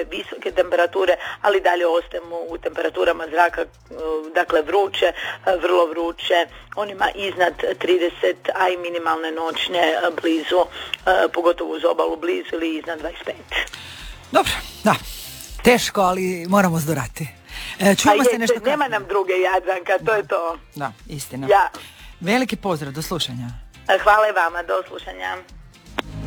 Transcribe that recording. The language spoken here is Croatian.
ove visoke temperature, ali dalje ostajemo u temperaturama zraka, dakle vruće, vrlo vruće, onima iznad 30, a i minimalne noćne blizu, pogotovo uz obalu blizu ili iznad 25. Dobro, da. Teško, ali moramo zdorati. Čujemo se nešto nema nam druge, Jadranka, to je to. Da, istina. Ja. Veliki pozdrav, do slušanja. Hvala i vama, do slušanja.